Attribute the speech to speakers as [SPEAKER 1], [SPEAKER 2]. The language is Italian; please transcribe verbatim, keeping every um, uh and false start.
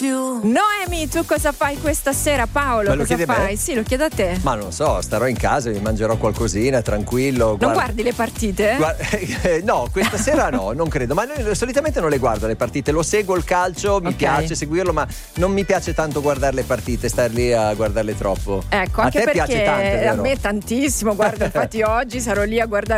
[SPEAKER 1] Noemi, tu cosa fai questa sera, Paolo?
[SPEAKER 2] Ma lo
[SPEAKER 1] cosa
[SPEAKER 2] chiedi a me?
[SPEAKER 1] fai? Sì, lo chiedo a te.
[SPEAKER 2] Ma non lo so, starò in casa, mi mangerò qualcosina, tranquillo.
[SPEAKER 1] Non
[SPEAKER 2] guarda-
[SPEAKER 1] guardi le partite?
[SPEAKER 2] Guarda- no, questa sera no, non credo. Ma noi solitamente non le guardo le partite. Lo seguo il calcio, mi
[SPEAKER 1] Ok.
[SPEAKER 2] piace seguirlo, ma non mi piace tanto guardare le partite, star lì a guardarle troppo.
[SPEAKER 1] Ecco,
[SPEAKER 2] a
[SPEAKER 1] anche
[SPEAKER 2] te
[SPEAKER 1] perché
[SPEAKER 2] piace tanto,
[SPEAKER 1] a
[SPEAKER 2] vero?
[SPEAKER 1] me tantissimo, guarda, infatti oggi sarò lì a guardare